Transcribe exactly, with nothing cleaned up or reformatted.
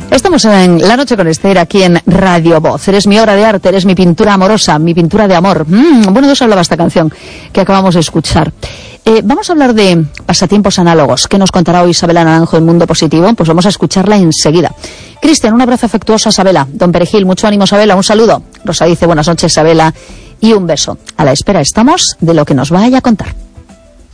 Estamos en La Noche con Esther, aquí en Radio Voz. Eres mi obra de arte, eres mi pintura amorosa, mi pintura de amor. Mm, bueno, de eso hablaba esta canción que acabamos de escuchar. Eh, vamos a hablar de pasatiempos análogos. ¿Qué nos contará hoy Isabela Naranjo en Mundo Positivo? Pues vamos a escucharla enseguida. Cristian, un abrazo afectuoso a Isabela. Don Perejil, mucho ánimo, Isabela, un saludo. Rosa dice buenas noches, Isabela, y un beso. A la espera estamos de lo que nos vaya a contar.